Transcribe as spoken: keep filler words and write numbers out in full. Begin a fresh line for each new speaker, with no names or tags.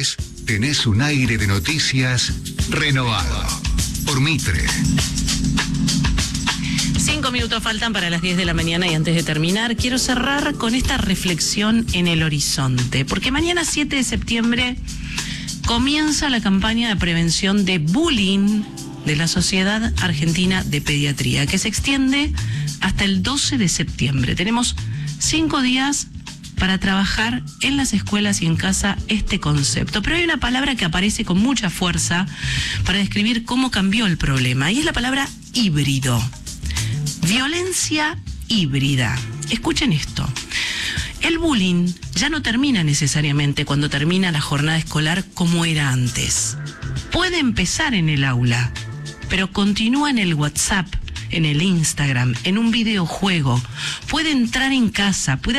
tardes tenés un aire de noticias renovado. Por Mitre.
Cinco minutos faltan para las diez de la mañana y antes de terminar quiero cerrar con esta reflexión en el horizonte, porque mañana siete de septiembre comienza la campaña de prevención de bullying de la Sociedad Argentina de Pediatría, que se extiende hasta el doce de septiembre. Tenemos cinco días para trabajar en las escuelas y en casa este concepto. Pero hay una palabra que aparece con mucha fuerza para describir cómo cambió el problema, y es la palabra híbrido. Violencia híbrida. Escuchen esto. El bullying ya no termina necesariamente cuando termina la jornada escolar como era antes. Puede empezar en el aula, pero continúa en el WhatsApp, en el Instagram, en un videojuego. Puede entrar en casa, puede